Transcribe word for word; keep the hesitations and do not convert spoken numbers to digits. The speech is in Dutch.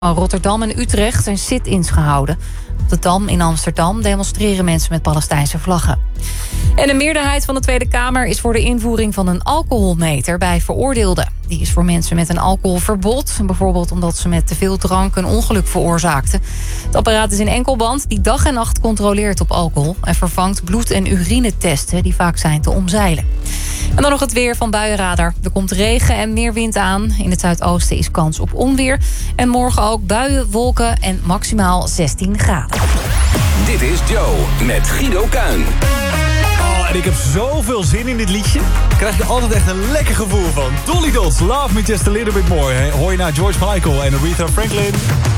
Van Rotterdam en Utrecht zijn sit-ins gehouden. Op de Dam in Amsterdam demonstreren mensen met Palestijnse vlaggen. En een meerderheid van de Tweede Kamer is voor de invoering van een alcoholmeter bij veroordeelden. Die is voor mensen met een alcoholverbod, bijvoorbeeld omdat ze met te veel drank een ongeluk veroorzaakten. Het apparaat is een enkelband die dag en nacht controleert op alcohol en vervangt bloed- en urinetesten die vaak zijn te omzeilen. En dan nog het weer van Buienradar. Er komt regen en meer wind aan. In het zuidoosten is kans op onweer. En morgen ook buien, wolken en maximaal zestien graden. Dit is Joe met Guido Kuin. Oh, en ik heb zoveel zin in dit liedje. Daar krijg je altijd echt een lekker gevoel van. Dolly Dots, Love Me Just A Little Bit More. Hoor je naar George Michael en Aretha Franklin.